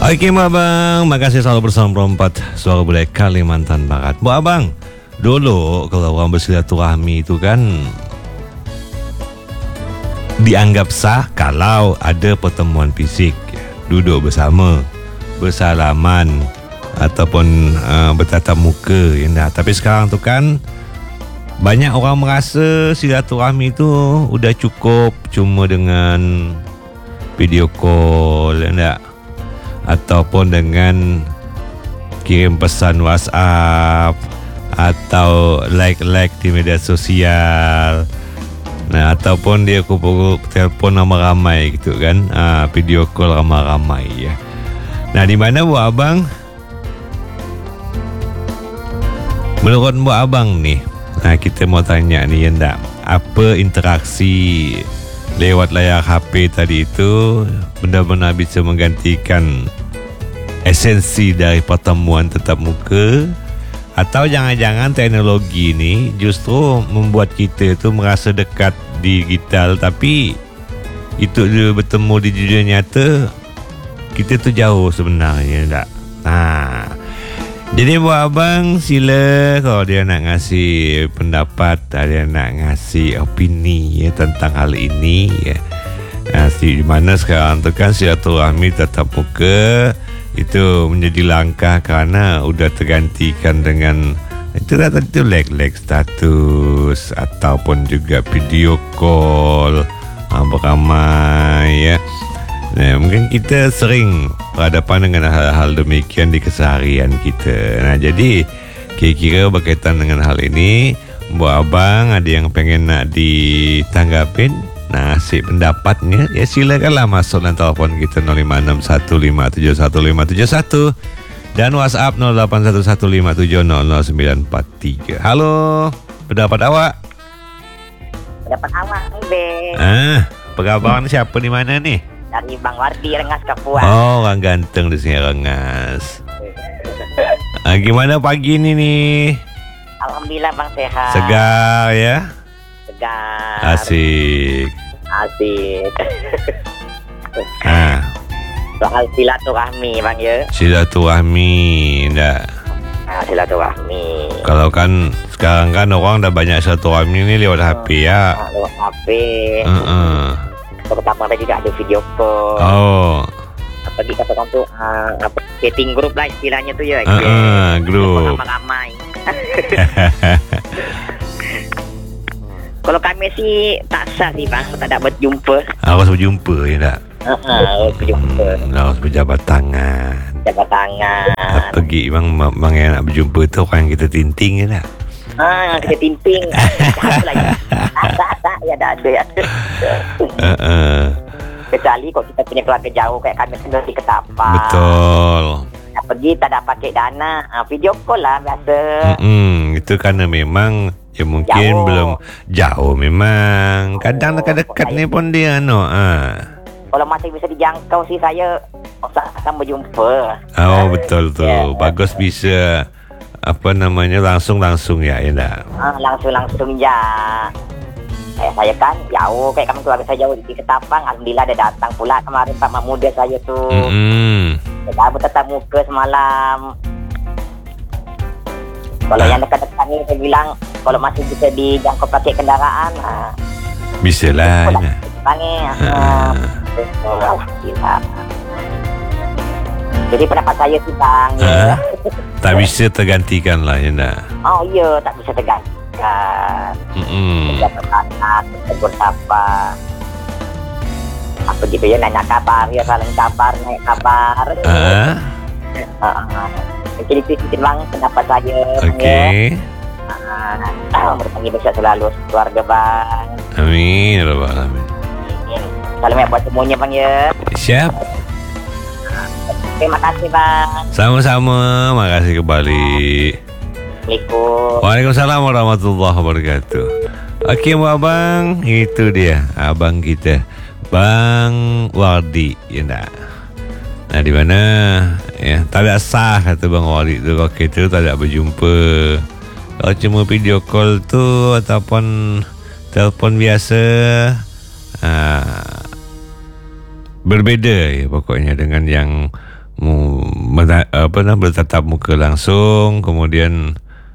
Okey Mbak Abang, makasih selalu bersama Perempat Suara Budaya Kalimantan Barat. Mbak Abang, dulu kalau orang bersilaturahmi itu kan dianggap sah kalau ada pertemuan fisik, duduk bersama, bersalaman ataupun bertatap muka. Tapi sekarang tu kan banyak orang merasa silaturahmi itu udah cukup cuma dengan video call, ataupun dengan kirim pesan WhatsApp atau like di media sosial. Ataupun dia kumpul telefon ramai-ramai gitu kan, video call ramai-ramai ya. Di mana buat abang? Menurut buat abang nih, kita mau tanya nih ya, apa interaksi lewat layar HP tadi itu benar-benar bisa menggantikan esensi dari pertemuan tatap muka, atau jangan-jangan teknologi ini justru membuat kita itu merasa dekat digital, tapi itu dia bertemu di dunia nyata kita tu jauh sebenarnya, tak? Jadi buat abang, sila kalau dia nak ngasih pendapat, dia nak ngasih opini ya, tentang hal ini ya. Di mana sekarang tu kan silaturahmi tatap muka itu menjadi langkah kerana udah tergantikan dengan itulah tadi tu like status ataupun juga video call beramai ya. Mungkin kita sering berhadapan dengan hal-hal demikian di keseharian kita. Jadi kira-kira berkaitan dengan hal ini, buat abang ada yang pengen nak ditanggapin, asyik pendapatnya, ya silakanlah masuk dan telefon kita 0561571571 dan WhatsApp 081157000943. Halo, pendapat awak? Pendapat awak ni, Be. Perkabaran siapa di mana ni? Dari Bang Wardi, Rengas Kapuas. Oh, orang ganteng di sini, Rengas. Gimana pagi ni? Alhamdulillah Bang sehat. Segar ya? Segar. Asik. Soal silaturahmi Bang ya. Silaturahmi tak? Silaturahmi. Kalau kan sekarang kan orang dah banyak silaturahmi ni lewat HP ya. Lewat HP. Pertama tadi juga ada video call. Pergi kata orang tu chatting group lah istilahnya tu ya. Group ramai-ramai. Kalau kami sih tak sah sih Bang, tak ada berjumpa. Harus berjumpa ya tak? Berjumpa. Harus berjabat tangan. Pergi bang yang nak berjumpa tu orang yang kita tinting ya tak? Kita timping. Tak ya dah ada ya. Kecuali kalau kita punya keluarga jauh kayak kami sendiri di Ketapang. Betul. Pergi tak ada pakai dana, video call lah biasa. Itu kerana memang ya mungkin jauh. Belum jauh memang. Kadang dekat-dekat ni pun dia Kalau masih bisa dijangkau sih saya akan berjumpa. Betul tu. Bagus bisa langsung ya tak? Langsung ya. Saya kan jauh, kayak kami keluarga saya jauh di Ketapang. Alhamdulillah ada datang pula kemarin Pak Mak Muda saya tu. Kita bertatap muka semalam. Kalau yang dekat-dekat ni saya bilang kalau masih bisa dijangkau pakai kendaraan, bisa lah. Alhamdulillah. Jadi pendapat saya sih Bang tak bisa tergantikan lah ya tak? Tak bisa tergantikan. Jabat tangan, tegur sapa, apa gitu ya, nanya kabar ya, saling kabar, naik kabar. Jadi itu Bang pendapat saya. Okey. Berpanggil besar selalu keluarga Bang. Amin. Alamin. Salam buat semuanya Bang ya. Siap. Terima kasih Bang. Sama-sama. Makasih kembali. Assalamualaikum. Waalaikumsalam warahmatullahi wabarakatuh. Okey abang, itu dia abang kita, Bang Wardi ya tak? Di mana ya tak ada sah kata Bang Wardi tu kalau kita tak ada berjumpa. Kalau cuma video call tu ataupun telefon biasa, berbeza ya pokoknya dengan yang bertatap muka langsung, kemudian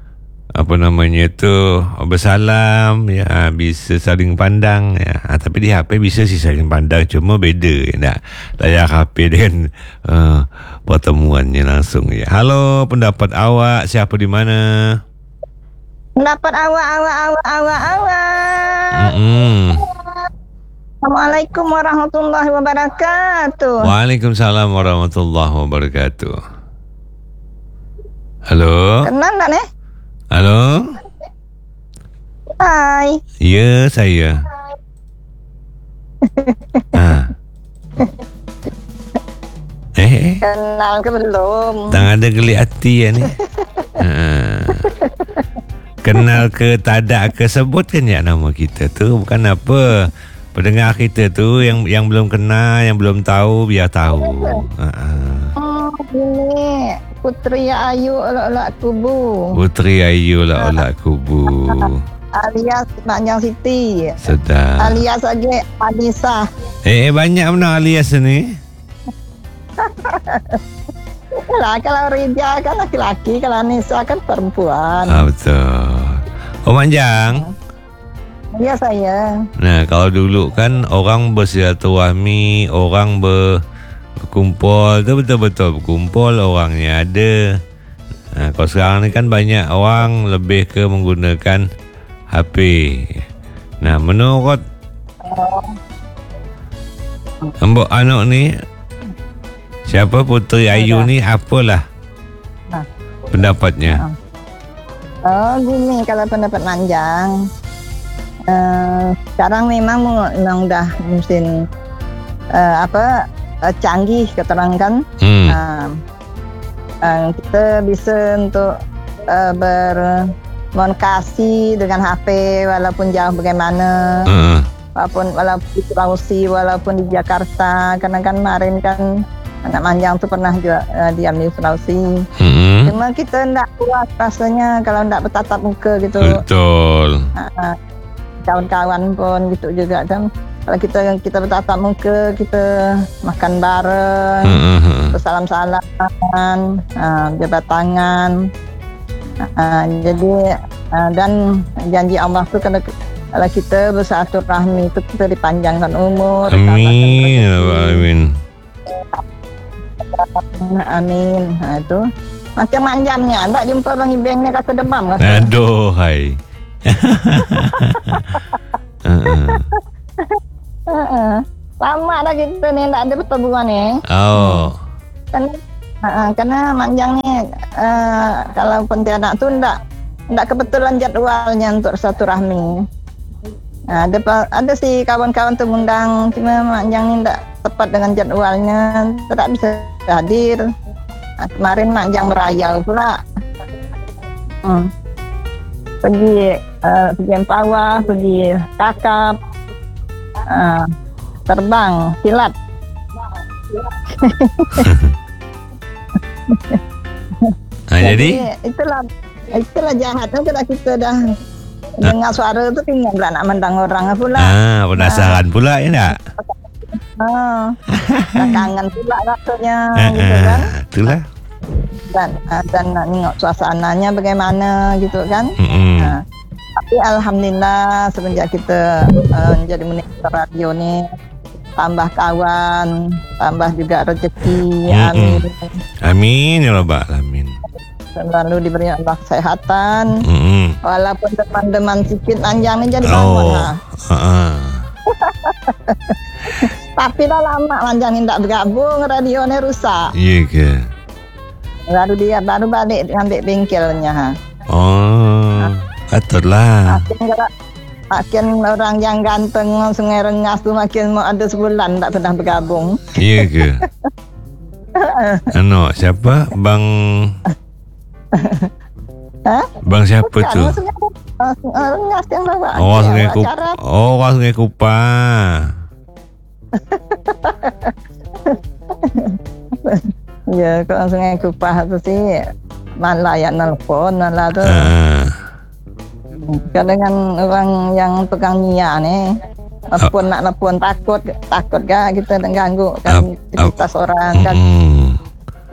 bersalam, ya, bisa saling pandang, ya. Tapi di HP bisa sih saling pandang, cuma beda nak layar HP dengan pertemuannya langsung, ya. Halo, pendapat awak, siapa di mana? Pendapat awak. Assalamualaikum warahmatullahi wabarakatuh. Waalaikumsalam warahmatullahi wabarakatuh. Halo. Kenal tak nih? Halo. Hai. Ya, saya. Kenal ke belum? Tak ada gelik hati ya ni. Kenal ke tak ada ke, sebutkan ya nama kita tu. Bukan apa, pendengar kita tu yang belum kenal, yang belum tahu, biar tahu. Ini Putri Ayu Olak Kubu. Putri Ayu Olak Kubu. Alias Panjang Siti. Sedap. Alias lagi Anissa. Banyak mana alias ni? Kalau Ridya kan laki-laki, kalau Anissa kan perempuan. Betul. Manjang. Ya saya. Nah, kalau dulu kan orang bersilaturahmi, orang berkumpul, tu betul-betul berkumpul, orangnya ada. Nah, kalau sekarang ni kan banyak orang lebih ke menggunakan HP. Nah, menurut Mbok anak ni, siapa Putri Ayu ni, apalah pendapatnya? Gini, kalau pendapat Manjang, sekarang memang dah musim canggih keterangan. Kita bisa untuk berkomunikasi dengan HP walaupun jauh bagaimana. Walaupun di Sulawesi, walaupun di Jakarta. Karena kan kemarin kan anak Manjang tu pernah juga diam di Sulawesi. Cuma kita tidak kuat rasanya kalau tidak bertatap muka gitu. Betul. Kawan-kawan pun gitu juga kan. Kalau kita bertatap muka, kita makan bareng, bersalam-salaman, jabat tangan. Jadi dan janji Allah tu kalau kita bersilaturahmi itu kita dipanjangkan umur. Amin. Amin. Itu macam manjamnya, tak jumpa Bang Ibeng ni kata demam kata. Aduh, hai. Lama dah kita ni tak ada pertemuan ni. Karena manjang ni kalau pontianak tu tak kebetulan jadualnya untuk silaturahmi. Ada si kawan-kawan tu mengundang, cuma manjang ni tak tepat dengan jadualnya, tak bisa hadir. Kemarin manjang merayau pula. Pergi Empawah, pergi Kakap, terbang silat. Jadi itulah jahatnya kalau kita dah dengar suara tu tinggal pula nak mendang orang pula. Penasaran pula ya tak? Kangen pula rasanya gitu kan. Itulah. Dan nak tengok suasananya bagaimana gitu kan. Tapi alhamdulillah semenjak kita menjadi monitor radio ni, tambah kawan, tambah juga rezeki. Amin ya rabbal alamin. Selalu diberi Allah kesehatan. Walaupun demam-demam sikit Manjang ni jadi bangun lah. Tapi dah lama Manjang ni tak bergabung, radio ni rusak. Iya ke? Baru balik ambil bengkelnya. Patutlah. Makin orang yang ganteng Sungai Rengas tu makin mau ada sebulan tak pernah bergabung. Iya ke? Siapa? Bang Bang siapa tu? Rengas yang bawa. Sungai Kupang. Ya, kalau Sungai Kupang tu sih malah yang nelpon malah tu. Kadang orang yang pegang niat ni Walaupun nak takut kan kita nak ganggu kan aktivitas orang kan.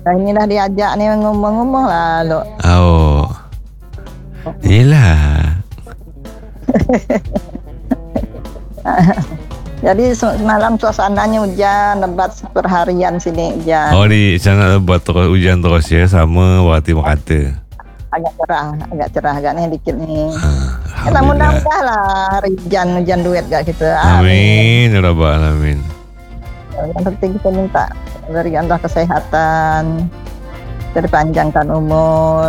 Ini dah diajak ni ngomong-ngomong lah lo. Oh. Yelah. Jadi semalam suasananya hujan, lebat seperharian sini hujan. Oh, di sana buat terus hujan terus ya, sama berarti kata. Agak cerah agak ni dikit ni. Kita Alhamdulillah. mudah-mudah lah hari hujan duit kat kita. Amin ya rabbal alamin. Yang penting kita minta beri Allah kesehatan, dipanjangkan umur,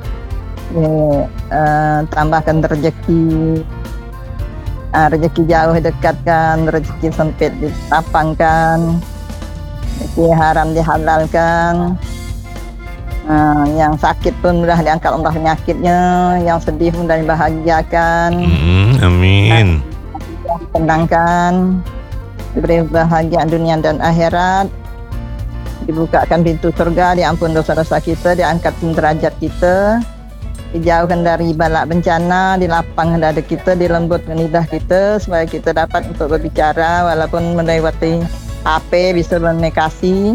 tambahkan rezeki, rezeki jauh dekatkan, rezeki sempit dilapangkan, rezeki haram dihalalkan, yang sakit pun mudah diangkat Allah penyakitnya, yang sedih mudah dibahagiakan, Amin. tenangkan, diberi bahagia dunia dan akhirat, dibukakan pintu surga, diampun dosa-dosa kita, diangkat derajat kita, dijauhkan dari balak bencana, dilapangkan dada kita, dilembutkan lidah kita supaya kita dapat untuk berbicara walaupun melewati HP, bisa komunikasi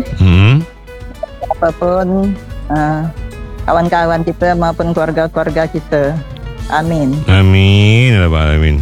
apapun kawan-kawan kita maupun keluarga-keluarga kita. Amin. Amin ya rabbal alamin.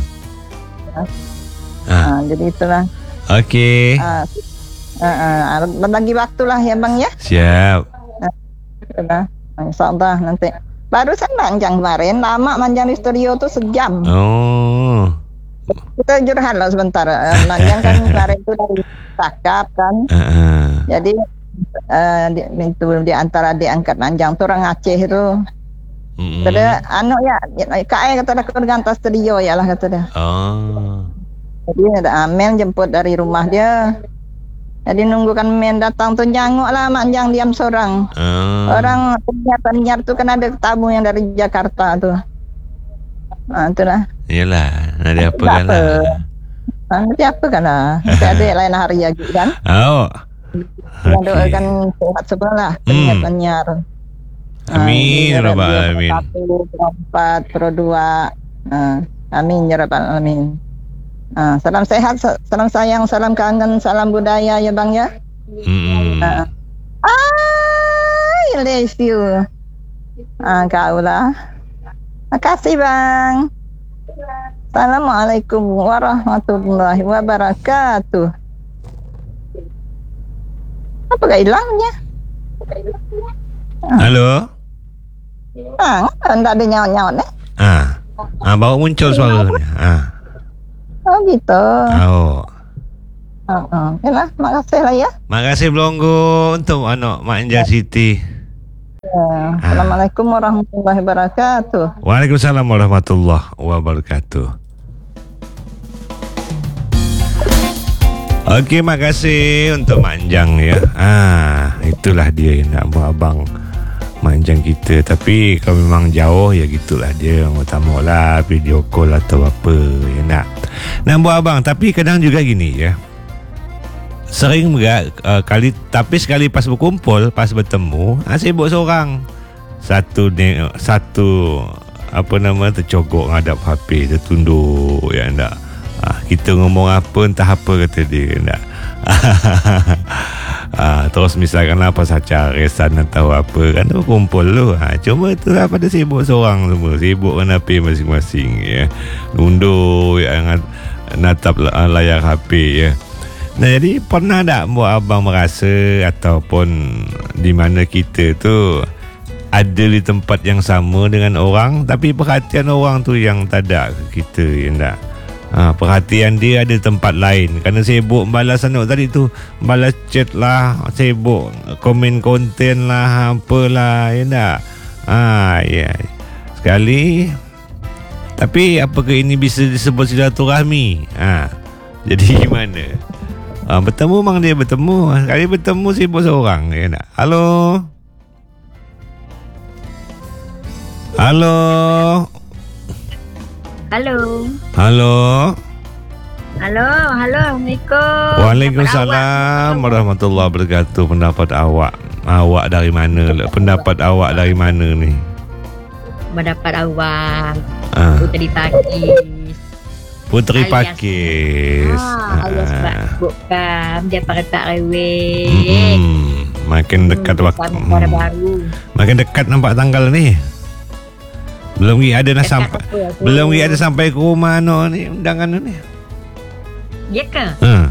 Jadi itulah. Okey. Berbagi waktu lah ya bang ya. Siap. Itulah. InsyaAllah nanti. Barusan manjang kemarin, lama manjang di studio tu sejam. Oh. Kita curhat lah sebentar. Manjang kan kemarin tu dari Sakap kan. Jadi itu di antara diangkat manjang tu orang Aceh tu. Kata anu ya, KAI kata dah dengan atas studio ya lah kata dah. Oh. Jadi ada Amel jemput dari rumah dia. Jadi nunggukan Amel datang tu janguk lah manjang diam seorang. Orang penyiar tu kan ada tamu yang dari Jakarta tu. Itulah. Yalah, ada apa kan lah. Nanti apa kan lah. Nanti ada yang lain hari lagi kan. Oh. Yang doakan sehat semua lah penyiar-penyiar. Amin ya rabbal alamin. 1, 4, Pro 2. Amin ya rabbal alamin. Salam sehat, salam sayang, salam kangen, salam budaya ya bang ya. I love you. Kau lah. Makasih bang. Assalamualaikum warahmatullahi wabarakatuh. Apa gak hilangnya? Halo. Tak ada nyaut-nyaut ni. Baru muncul suaranya. Oh gitu. Oh. Yalah, makasih lah ya. Makasih Belonggo untuk anak Mak Enjang Siti. Assalamualaikum warahmatullahi wabarakatuh. Waalaikumsalam warahmatullahi wabarakatuh. Okey, makasih untuk Mak Enjang ya. Itulah dia yang nak buat abang Mak Enjang kita. Tapi kalau memang jauh ya gitulah dia. Utama lah video call atau apa ya nak buat abang. Tapi kadang juga gini ya. Sering tapi sekali pas berkumpul, pas bertemu, sibuk seorang. Satu tercogok ngadap HP, tertunduk ya ndak. Kita ngomong apa entah apa kata dia ndak. Terus misalkanlah pas acara resan atau apa kan berkumpul tu. Cuma itulah pada sibuk seorang semua. Sibuk kan HP masing-masing ya. Nundur ya, natap layar HP ya. Nah, jadi pernah tak buat abang merasa ataupun di mana kita tu ada di tempat yang sama dengan orang tapi perhatian orang tu yang tak ada ke kita ya tak? Perhatian dia ada tempat lain kerana sibuk balas anak tadi tu, balas chat lah, sibuk komen konten lah, apalah ya tak? Ya. Sekali tapi apakah ini bisa disebut silaturahmi? Jadi gimana? Bertemu memang dia bertemu. Kali bertemu sibuk seorang ya tak? Halo. Halo. Halo. Halo. Halo, Assalamualaikum. Waalaikumsalam warahmatullahi wabarakatuh. Pendapat awak dari mana? Pendapat awak dari mana ni? Pendapat awak Puteri Pakis. Alias Mbak Bukam. Dia pakai tak rewet. Makin dekat waktu. Baru. Makin dekat nampak tanggal ni. Belum lagi ada nak sampai. Belum lagi ada sampai ke rumah ni undangan ni. Ya ke?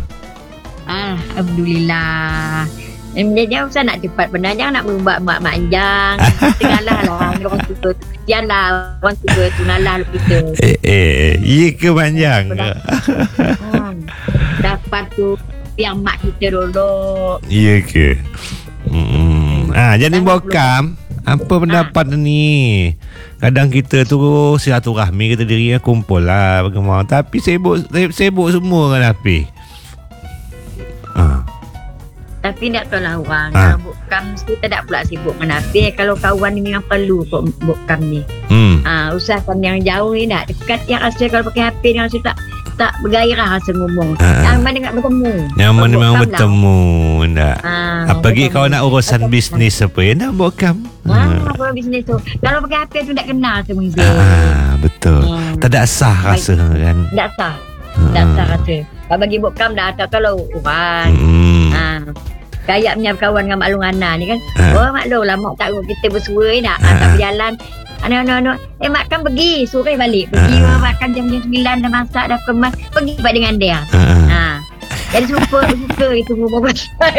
Alhamdulillah. Dia usah nak cepat benar. Jangan nak berubah manjang. Tengahlah lah. Orang suka. Janganlah. Orang suka tungalah kita. Iya ke panjang ke? Dapat tu yang mak kita dulu. Iya ke? Jadi Bokam, apa pendapat ni? Kadang kita tu silaturahmi kita diri kumpul lah bagaimana. Tapi sibuk semua kan Hafiz. Tapi tak tahulah orang. Bokam mesti tak pula sibuk dengan Hafiz. Kalau kawan ni memang perlu kok Bokam ni. Usahakan yang jauh ni nak dekat yang rasa kalau pakai Hafiz yang rasa tak bergairah rasa ngomong. Yang mana nak bertemu. Yang mana memang bertemu nak. Apalagi kalau nak urusan bisnes apa ya nak Bokam. Apa bisnes tu. Kalau pakai Hafiz tu tak kenal semua dia. Betul. Tak ada sah rasa kan. Tak sah. Tak sah rasa. Kalau bagi Bokam dah tak kalau orang. Kayak punya kawan dengan Mak Long Ana ni kan. Mak Long lah mak tak kita bersua nak tak berjalan. Anak-anak mak kan pergi sore balik. Pergi makan jam 9 dah masak dah kemas. Pergi buat dengan dia. Jadi suka itu ngomong pasal.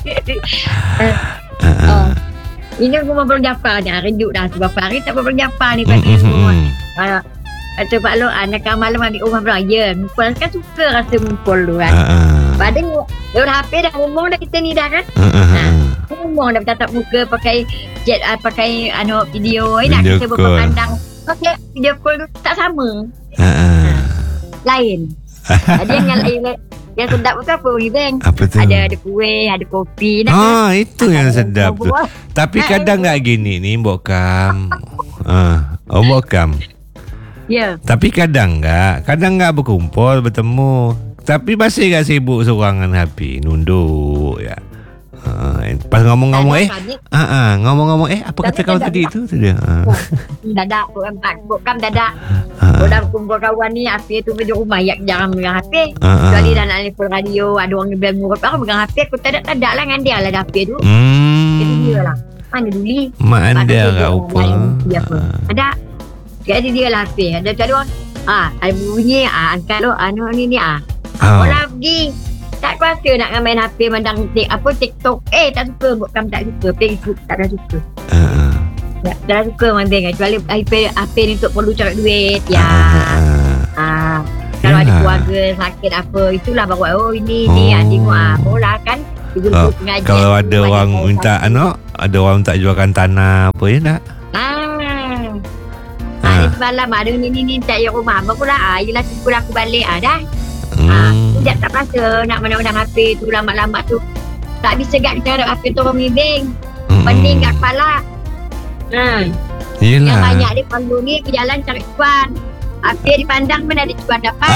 Ini rumah Belum Jafar ni. Rejuk dah beberapa hari tak Belum Jafar ni pagi semua. Atau Pak Long nak malam ambil rumah Belum. Ya, mumpul kan suka rasa mumpul tu kan. Padahal lewat HP dah ngomong dah kita ni dah kan. Ngomong dah bertatap muka pakai jet pakai video nak kita berpandang. Okey, video call tu tak sama. Lain. Ada yang lain yang sedap tu apa bang? Apa tu? Ada kuih, ada kopi itu yang sedap tu. Tapi kadang tak gini ni Bokam. Bokam. Ya. Tapi kadang enggak berkumpul bertemu. Tapi masih enggak sibuk seorang dengan Hafiz nunduk ya. Pas ngomong-ngomong ngomong-ngomong apa kata kau tadi tu dia. Dadak Bokam dadak. Dah kumpul kawan ni Hafiz tu di rumah jangan megang Hafiz. Kecuali dah nak telefon radio ada orang bilang ngurut aku megang Hafiz aku tak lah dengan dia lah Hafiz tu. Jadi dia lah. Mana duli? Mak anda enggak apa. Ada. Jadi dia lah Hafiz. Ada cari orang ada bunyi angkat lo ni orang pergi tak kuasa nak main HP mandang TikTok tak suka Bokam tak suka Facebook tak dah suka tak suka mandang kecuali HP ni untuk perlu cari duit kalau ada keluarga sakit apa itulah baru ini tengok bola kan kalau ada orang minta ada orang minta jualkan tanah apa ya nak semalam ada ni tak ya rumah baru lah yelah syukur aku balik dah tidak tak rasa nak menang-menang HP tu lama-lama tu tak bisa gak cara HP tu orang mibing pening kat kepala yelah yang banyak dia panggul ni ke jalan cari cuan HP dipandang mana ada cuan dapat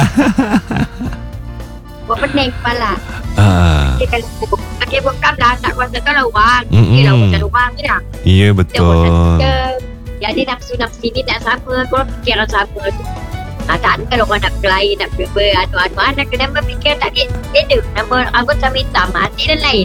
buat pening kepala pakai Bokam lah tak kuasa kalau orang yelah macam orang je dah iya betul jadi nafsu-nafsu ni tak sama korang fikir sama tu tak ada kalau orang nak berkelahi nak anak kena berfikir tak beda nama anggota hitam hati dan lain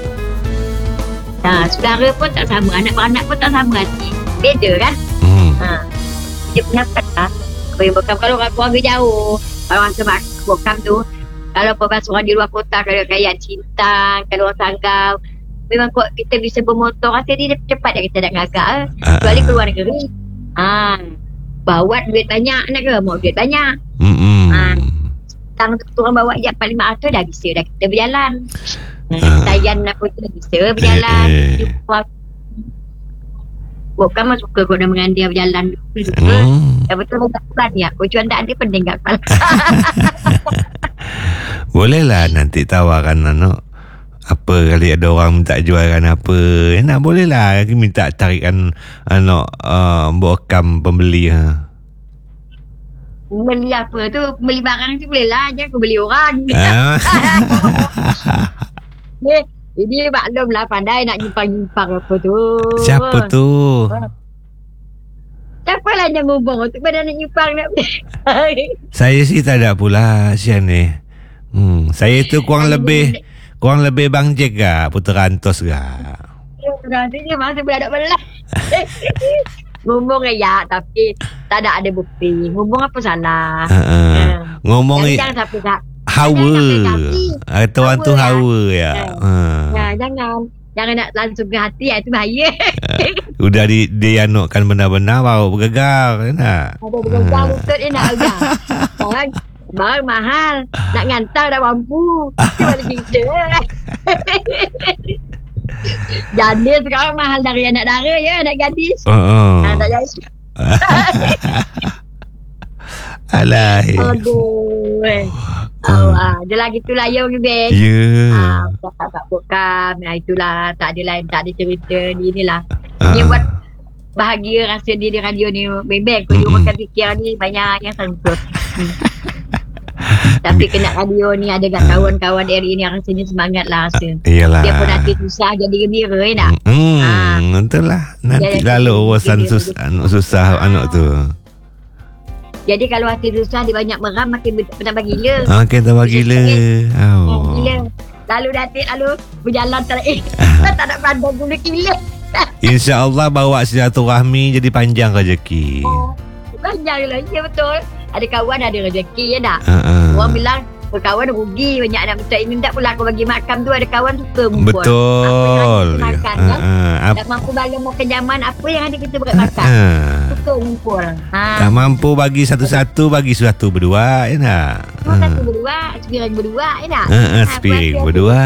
saudara pun tak sama anak-anak pun tak sama hati beda kan dia pendapat Bokam kalau orang keluarga jauh orang sebab Bokam tu kalau beberapa orang di luar kota kalau kayak Cintang kalau orang Sanggau memang kok kita bisa bermotor rasa dia cepat dah kita nak ngagak kecuali keluar negeri bawa duit banyak nak ke mau duit banyak tang tu orang bawa je 4-500 dah bisa dah kita berjalan Tayan apa tu bisa berjalan Bokam mah suka kau dah dengan dia berjalan betul bukan ya kau cuan tak ada pening kat kepala bolehlah nanti tawarkan apa kali ada orang minta jualkan apa nak bolehlah minta tarikan Bokam pembeli beli apa tu beli barang tu boleh lah jangan aku beli orang ini maklum lah pandai nak nyumpang apa tu siapa tu siapa lah yang ngubung tu pada nak nyumpang nak saya sih tak ada pula sian ni saya tu kurang lebih Bang Jack ke Putra Antos ke Rasanya masa beradak belah. Ngomong ya, tapi tak ada bukti. Ngomong apa salah? Ngomong jangan sampai tak. hawa. Tuan tu hawa ya. Jangan nak langsung ke hati, itu bahaya. Udah dia anukkan benar-benar baru bergegar kan. Ada bergegar lutut dia nak agak. Barang mahal. Nak ngantar dah mampu. Cuma kita. Jadis sekarang mahal dari anak dara ya, anak gadis. Tak jadi. Alai. Aduh. Dia lagi tu lah ya, Ben. Ya. Tak bokam. Itulah, tak ada lain, tak ada cerita ni inilah. Dia buat bahagia rasa dia di radio ni, Ben. Kau dia makan fikir ni banyak yang sangkut. Tapi kena radio ni ada kat kawan-kawan RI ni rasanya semangat lah rasa. Iyalah. Dia pun hati susah jadi gembira tak? Betul lah. Nanti lalu urusan susah anak tu. Jadi kalau hati susah dia banyak meram makin tambah gila. Makin tambah gila. Gila. Lalu datik lalu berjalan tak nak pandang gula gila. InsyaAllah bawa silaturahmi jadi panjang rezeki. Panjang lah, ya betul. Ada kawan ada rezeki ya tak? Orang bilang berkawan rugi banyak anak betul. Ini tak pula aku bagi makam tu ada kawan suka mumpul. Betul. Apa yang tak mampu bagi makan zaman apa yang ada kita berat makan. Suka mumpul. Tak mampu bagi satu-satu bagi satu berdua ya tak? Satu berdua, sepiring berdua ya tak? Sepiring berdua.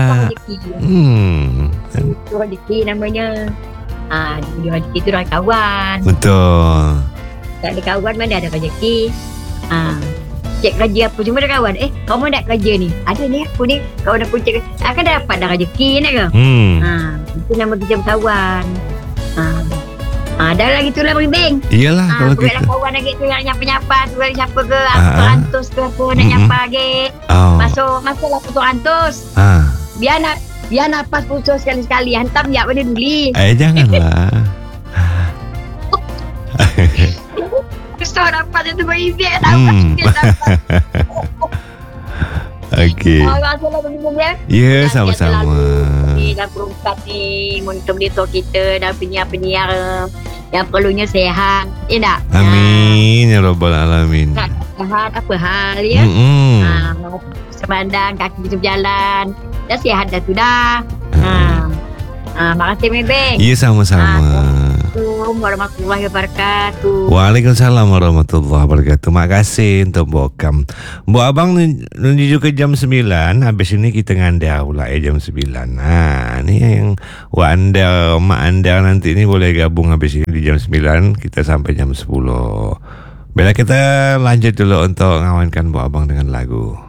Itu rezeki namanya. Rezeki tu orang kawan. Betul. Tak ada kawan mana ada rezeki. Cek kerja apa cuma ada kawan. Kamu nak kerja ni? Ada ni aku ni. Kawan aku cek akan dapat dah rezeki nak ke? Itu nama kerja berkawan. Dah lagi tu lah Bang. Iyalah kalau kita. Kalau kawan lagi tu nak nyapa-nyapa, tu lagi siapa ke? Perantus ke apa nak nyapa lagi. Masuklah perantus. Biar napas putus sekali-sekali. Hantam ya benda duli. Janganlah. Kesal dapat itu berizek dapat. Okey. Ya, sama-sama. Ni dah berungkat ni untuk monitor kita dan penyiar-penyiar yang perlunya sehat. Ya tak? Amin ya rabbal alamin. Sehat apa hal ya? Semandang kaki kita berjalan. Dah sihat dah tu dah. Makasih Mebeng. Ya, sama-sama. Assalamualaikum warahmatullahi wabarakatuh. Waalaikumsalam warahmatullahi wabarakatuh. Makasih untuk Bokam. Bu Abang menuju ke jam 9. Habis ini kita ngandar pula jam 9. Ni yang Mak Andar nanti ni boleh gabung habis ini di jam 9. Kita sampai jam 10. Bila kita lanjut dulu untuk ngawankan Bu Abang dengan lagu.